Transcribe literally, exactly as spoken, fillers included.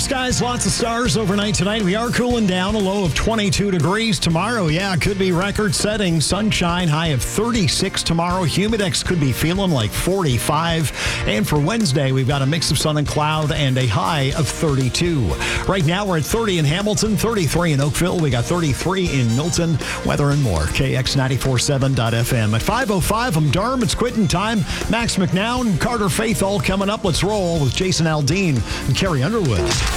skies, lots of stars overnight tonight. We are cooling down, a low of twenty-two degrees. Tomorrow, yeah, could be record-setting. Sunshine, high of thirty-six tomorrow. Humidex could be feeling like forty-five. And for Wednesday, we've got a mix of sun and cloud and a high of thirty-two. Right now, we're at thirty in Hamilton, thirty-three in Oakville. We got thirty-three in Milton. Weather and more. K X ninety-four point seven dot F M. At five oh five, I'm Durham. It's quitting time. Max McNown, Carter Faith all coming up. Let's roll with Jason Aldean and Carrie Underwood.